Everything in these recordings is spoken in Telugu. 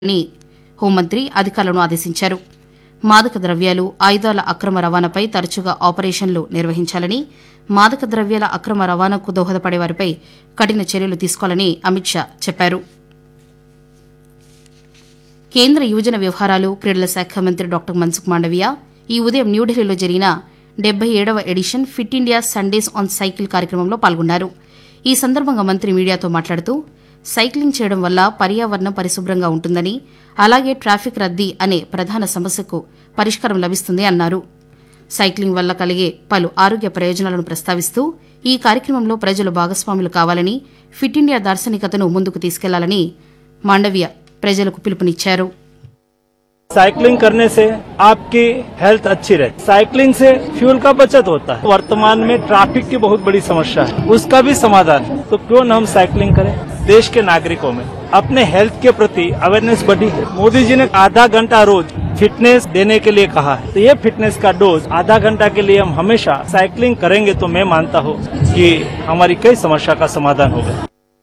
అని హోంమంత్రి అధికారులను ఆదేశించారు. మాదక ద్రవ్యాలు, ఆయుధాల అక్రమ రవాణాపై తరచుగా ఆపరేషన్లు నిర్వహించాలని, మాదక ద్రవ్యాల అక్రమ రవాణాకు దోహదపడే వారిపై కఠిన చర్యలు తీసుకోవాలని అమిత్ షా చెప్పారు. కేంద్ర యువజన వ్యవహారాలు, క్రీడల శాఖ మంత్రి డాక్టర్ మన్సుఖ్ మాండవీయ ఈ ఉదయం న్యూఢిల్లీలో జరిగిన 77వ edition fit India Sundays on cycle కార్యక్రమంలో పాల్గొన్నారు. ఈ సందర్భంగా మంత్రి మీడియాతో మాట్లాడుతూ సైక్లింగ్ చేయడం వల్ల పర్యావరణం పరిశుభ్రంగా ఉంటుందని, అలాగే ట్రాఫిక్ రద్దీ అనే ప్రధాన సమస్యకు పరిష్కారం లభిస్తుంది అన్నారు. సైక్లింగ్ వల్ల కలిగే పలు ఆరోగ్య ప్రయోజనాలను ప్రస్తావిస్తూ ఈ కార్యక్రమంలో ప్రజలు భాగస్వాములు కావాలని, ఫిట్ ఇండియా దార్శనికతను ముందుకు తీసుకెళ్లాలని మాండవీయ ప్రజలకు పిలుపునిచ్చారు. साइकिलिंग करने से आपकी हेल्थ अच्छी रहती है। साइकिलिंग से फ्यूल का बचत होता है। वर्तमान में ट्रैफिक की बहुत बड़ी समस्या है, उसका भी समाधान है। तो क्यों न हम साइकिलिंग करें। देश के नागरिकों में अपने हेल्थ के प्रति अवेयरनेस बढ़ी है। मोदी जी ने आधा घंटा रोज फिटनेस देने के लिए कहा है, तो ये फिटनेस का डोज आधा घंटा के लिए हम हमेशा साइकिलिंग करेंगे तो मैं मानता हूँ कि हमारी कई समस्या का समाधान होगा.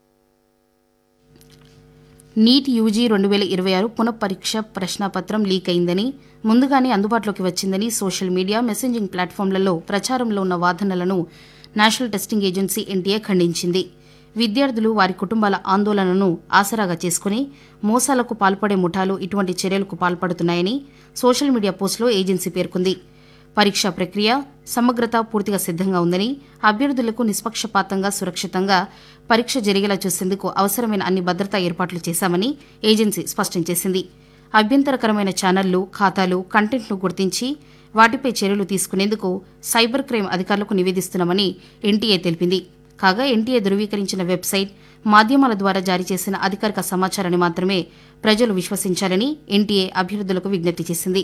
నీట్ యూజీ 2026 పునఃపరీక్ష ప్రశ్నాపత్రం లీక్ అయిందని, ముందుగానే అందుబాటులోకి వచ్చిందని సోషల్ మీడియా, మెసెంజింగ్ ప్లాట్ఫామ్లలో ప్రచారంలో ఉన్న వాదనలను నేషనల్ టెస్టింగ్ ఏజెన్సీ ఎన్టీఏ ఖండించింది. విద్యార్థులు, వారి కుటుంబాల ఆందోళనను ఆసరాగా చేసుకుని మోసాలకు పాల్పడే ముఠాలు ఇటువంటి చర్యలకు పాల్పడుతున్నాయని సోషల్ మీడియా పోస్టులో ఏజెన్సీ పేర్కొంది. పరీక్షా ప్రక్రియ, సమగ్రత పూర్తిగా సిద్దంగా ఉందని, అభ్యర్థులకు నిష్పక్షపాతంగా, సురక్షితంగా పరీక్ష జరిగేలా చూసేందుకు అవసరమైన అన్ని భద్రతా ఏర్పాట్లు చేశామని ఏజెన్సీ స్పష్టం చేసింది. అభ్యంతరకరమైన ఛానళ్లు, ఖాతాలు, కంటెంట్ను గుర్తించి వాటిపై చర్యలు తీసుకునేందుకు సైబర్ క్రైమ్ అధికారులకు నివేదిస్తున్నామని ఎన్టీఏ తెలిపింది. కాగా ఎన్టీఏ ధృవీకరించిన వెబ్సైట్, మాధ్యమాల ద్వారా జారీ చేసిన అధికారిక సమాచారాన్ని మాత్రమే ప్రజలు విశ్వసించాలని ఎన్టీఏ అభ్యర్థులకు విజ్ఞప్తి చేసింది.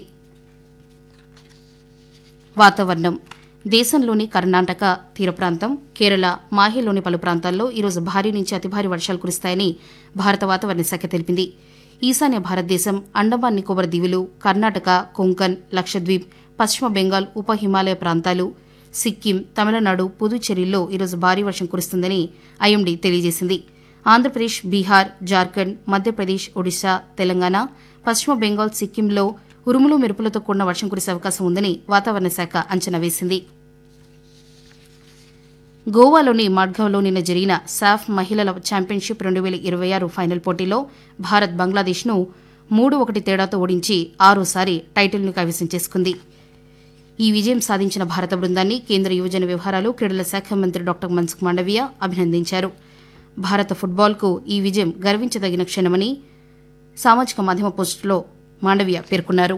వాతావరణం. దేశంలోని కర్ణాటక తీర ప్రాంతం, కేరళ, మాహేలోని పలు ప్రాంతాల్లో ఈరోజు భారీ నుంచి అతి భారీ వర్షాలు కురుస్తాయని భారత వాతావరణ శాఖ తెలిపింది. ఈశాన్య భారతదేశం, అండమాన్ నికోబార్ దీవులు, కర్ణాటక, కొంకన్, లక్షద్వీప్, పశ్చిమ బెంగాల్, ఉప హిమాలయ ప్రాంతాలు, సిక్కిం, తమిళనాడు, పుదుచ్చేరిల్లో ఈరోజు భారీ వర్షం కురుస్తుందని ఐఎండీ తెలియజేసింది. ఆంధ్రప్రదేశ్, బీహార్, జార్ఖండ్, మధ్యప్రదేశ్, ఒడిశా, తెలంగాణ, పశ్చిమ బెంగాల్, సిక్కింలో ఉరుములు మెరుపులతో కూడిన వర్షం కురిసే అవకాశం ఉందని వాతావరణ శాఖ అంచనా వేసింది. గోవాలోని మడ్గావ్లో నిన్న జరిగిన సాఫ్ మహిళల ఛాంపియన్షిప్ 2026 ఫైనల్ పోటీలో భారత్ బంగ్లాదేశ్ను 3-1 తేడాతో ఓడించి ఆరోసారి టైటిల్ను కైవసం చేసుకుంది. ఈ విజయం సాధించిన భారత బృందాన్ని కేంద్ర యువజన వ్యవహారాలు, క్రీడల శాఖ మంత్రి డాక్టర్ మన్సుఖ్ మాండవీయ అభినందించారు. భారత ఫుట్బాల్కు ఈ విజయం గర్వించదగిన క్షణమని సామాజిక మాధ్యమ పోస్టులో మాండవీయ పేర్కొన్నారు.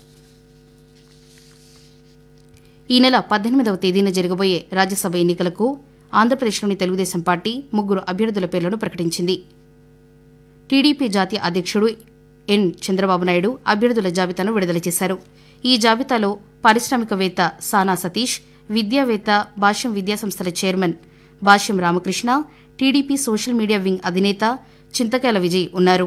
ఈ నెల 18వ తేదీన జరగబోయే రాజ్యసభ ఎన్నికలకు ఆంధ్రప్రదేశ్లోని తెలుగుదేశం పార్టీ 3 అభ్యర్థుల పేర్లను ప్రకటించింది. టీడీపీ జాతీయ అధ్యక్షుడు ఎన్ చంద్రబాబు నాయుడు అభ్యర్థుల జాబితాను విడుదల చేశారు. ఈ జాబితాలో పారిశ్రామికవేత్త సానా సతీష్, విద్యావేత్త, భాష్యం విద్యాసంస్థల చైర్మన్ భాష్యం Ramakrishna, TDP social media wing అధినేత చింతకాయల విజయ్ ఉన్నారు.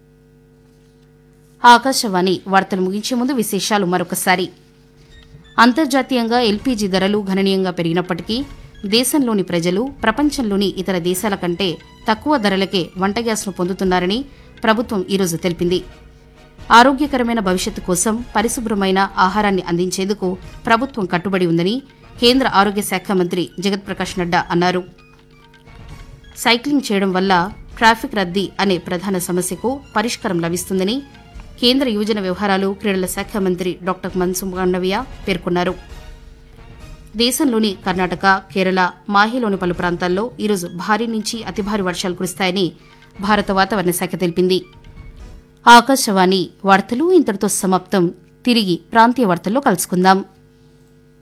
ఆకాశవాణి వార్తలు ముగించే ముందు విశేషాలు మరొకసారి. అంతర్జాతీయంగా ఎల్పీజీ ధరలు గణనీయంగా పెరిగినప్పటికీ దేశంలోని ప్రజలు ప్రపంచంలోని ఇతర దేశాల కంటే తక్కువ ధరలకే వంట గ్యాస్ను పొందుతున్నారని ప్రభుత్వం ఈరోజు తెలిపింది. ఆరోగ్యకరమైన భవిష్యత్తు కోసం పరిశుభ్రమైన ఆహారాన్ని అందించేందుకు ప్రభుత్వం కట్టుబడి ఉందని కేంద్ర ఆరోగ్య శాఖ మంత్రి జగత్ ప్రకాష్ నడ్డా అన్నారు. సైక్లింగ్ చేయడం వల్ల ట్రాఫిక్ రద్దీ అనే ప్రధాన సమస్యకు పరిష్కారం లభిస్తుందని కేంద్ర యువజన వ్యవహారాలు, క్రీడల శాఖ మంత్రి డాక్టర్ మన్సుఖ్ మాండవీయ పేర్కొన్నారు. దేశంలోని కర్ణాటక, కేరళ, మాహేలోని పలు ప్రాంతాల్లో ఈరోజు భారీ నుంచి అతి భారీ వర్షాలు కురుస్తాయని భారత వాతావరణ శాఖ తెలిపింది. ఆకాశవాణి వార్తలు ఇంతటితో సమాప్తం. తిరిగి ప్రాంతీయ వార్తల్లో కలుసుకుందాం.